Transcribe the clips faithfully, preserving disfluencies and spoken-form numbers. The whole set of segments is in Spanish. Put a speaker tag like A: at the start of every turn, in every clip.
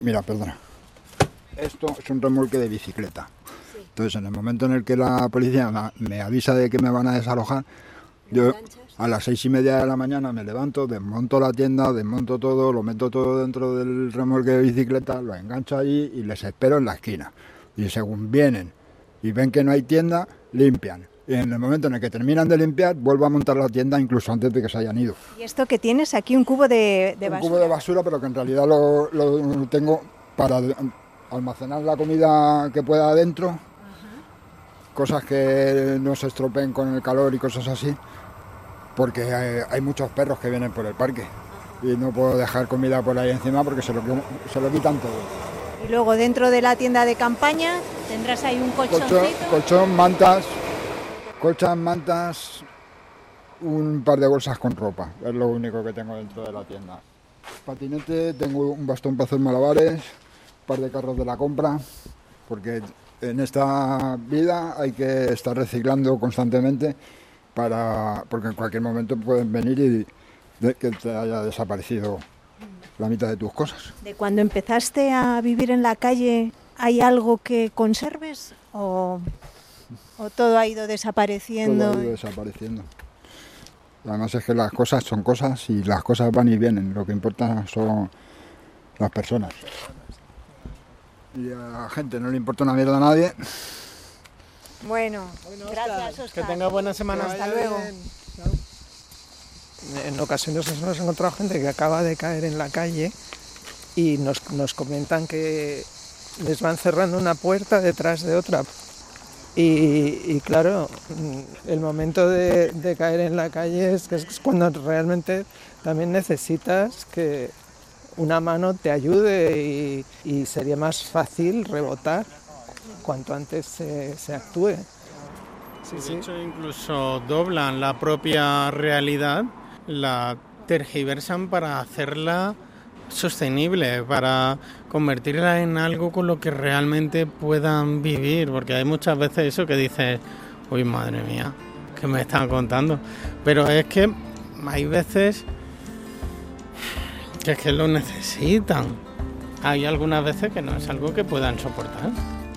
A: Mira, perdona. Esto es un remolque de bicicleta. Entonces, en el momento en el que la policía me avisa de que me van a desalojar, yo a las seis y media de la mañana me levanto, desmonto la tienda, desmonto todo, lo meto todo dentro del remolque de bicicleta, lo engancho allí y les espero en la esquina. Y según vienen y ven que no hay tienda, limpian. Y en el momento en el que terminan de limpiar, vuelvo a montar la tienda incluso antes de que se hayan ido.
B: ¿Y esto que tienes aquí? Un cubo de, de
A: un
B: basura.
A: Un cubo de basura, pero que en realidad lo, lo tengo para almacenar la comida que pueda adentro. Ajá. Cosas que no se estropeen con el calor y cosas así, porque hay, hay muchos perros que vienen por el parque. Ajá. Y no puedo dejar comida por ahí encima porque se lo, se lo quitan todo.
B: Y luego dentro de la tienda de campaña tendrás ahí un colchoncito.
A: Colchón, colchón mantas... Colchas, mantas, un par de bolsas con ropa, es lo único que tengo dentro de la tienda. Patinete, tengo un bastón para hacer malabares, un par de carros de la compra, porque en esta vida hay que estar reciclando constantemente, para porque en cualquier momento pueden venir y de, que te haya desaparecido la mitad de tus cosas.
B: ¿De cuando empezaste a vivir en la calle hay algo que conserves o...? ¿O todo ha ido desapareciendo?
A: Todo ha ido desapareciendo. Además es que las cosas son cosas y las cosas van y vienen. Lo que importa son las personas. Y a la gente no le importa una mierda a nadie.
B: Bueno,
C: bueno
B: gracias, Oscar.
C: Que tenga buena semana.
B: Hasta luego.
C: En ocasiones nos hemos encontrado gente que acaba de caer en la calle y nos, nos comentan que les van cerrando una puerta detrás de otra. Y, y claro, el momento de, de caer en la calle es, es cuando realmente también necesitas que una mano te ayude y, y sería más fácil rebotar cuanto antes se, se actúe.
D: Sí, de sí. hecho, incluso doblan la propia realidad, la tergiversan para hacerla sostenible, para convertirla en algo con lo que realmente puedan vivir, porque hay muchas veces eso que dices, uy, madre mía, ¿qué me están contando? Pero es que hay veces que es que lo necesitan. Hay algunas veces que no es algo que puedan soportar.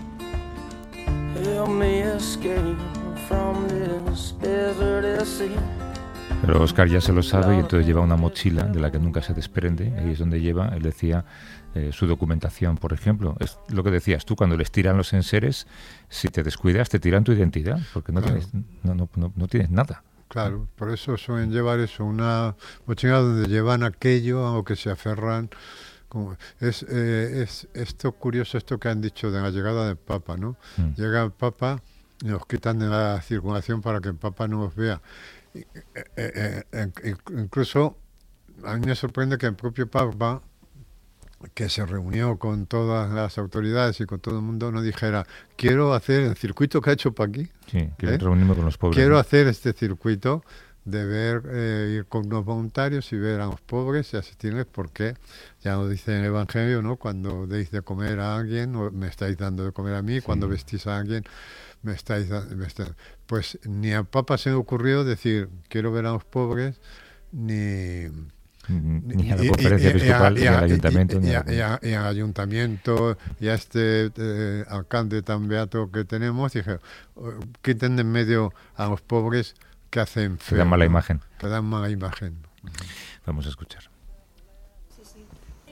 E: Pero Oscar ya se lo sabe y entonces lleva una mochila de la que nunca se desprende. Ahí es donde lleva, él decía, eh, su documentación, por ejemplo. Es lo que decías tú, cuando les tiran los enseres, si te descuidas te tiran tu identidad, porque no, claro. tienes, no, no, no, no tienes nada.
F: Claro, por eso suelen llevar eso, una mochila donde llevan aquello a lo que se aferran. Como es, eh, es esto curioso, esto que han dicho de la llegada del Papa, ¿no? Mm. Llega el Papa y nos quitan de la circulación para que el Papa no los vea. Eh, eh, eh, incluso a mí me sorprende que el propio Papa, que se reunió con todas las autoridades y con todo el mundo, no dijera, quiero hacer el circuito que ha hecho Paqui,
E: sí, quiero ¿eh? reunirme con los pobres,
F: quiero
E: ¿no?
F: hacer este circuito de ver, eh, ir con los voluntarios y ver a los pobres y asistirles, porque ya lo dice en el Evangelio, ¿no? Cuando deis de comer a alguien, o me estáis dando de comer a mí, sí. Cuando vestís a alguien, me estáis dando... Pues ni al Papa se le ocurrió decir, quiero ver a los pobres, ni...
E: Ni a la conferencia y, episcopal, y, y, ni al ayuntamiento.
F: Y,
E: ni
F: y,
E: a,
F: y, a, y al ayuntamiento, y a este eh, alcalde tan beato que tenemos, dije, quiten de en medio a los pobres que hacen feo.
E: Que dan mala imagen.
F: Que dan mala imagen.
E: Vamos a escuchar.
D: Sí, sí.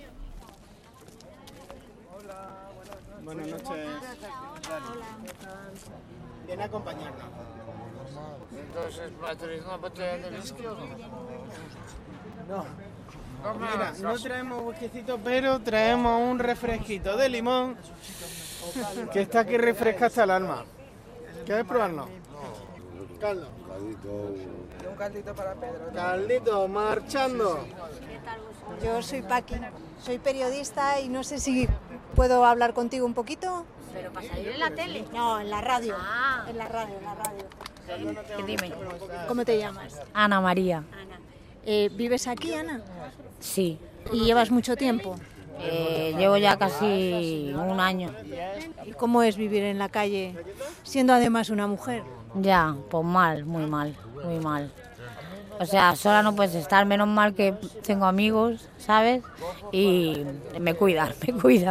D: Hola, buenas noches. Buenas noches. Viene a acompañarnos.
G: Entonces, ¿traes una botella de whisky o no?
D: No. Mira, no traemos whiskycito, pero traemos un refresquito de limón que está aquí refresca hasta el alma. ¿Quieres probarlo? Caldo.
C: Y un caldito para Pedro.
D: Caldito, marchando.
B: Yo soy Paqui, soy periodista y no sé si puedo hablar contigo un poquito.
H: ¿Pero para salir en la tele?
B: No, en la radio.
H: Ah.
B: En la radio, en la radio.
H: Sí. Dime.
B: ¿Cómo te llamas?
H: Ana María.
B: Ana. Eh, ¿Vives aquí, Ana?
H: Sí.
B: ¿Y llevas mucho tiempo?
H: Eh, llevo ya casi un año.
B: ¿Y cómo es vivir en la calle siendo además una mujer?
H: Ya, pues mal, muy mal, muy mal. O sea, sola no puedes estar, menos mal que tengo amigos, ¿sabes? Y me cuidan, me cuidan.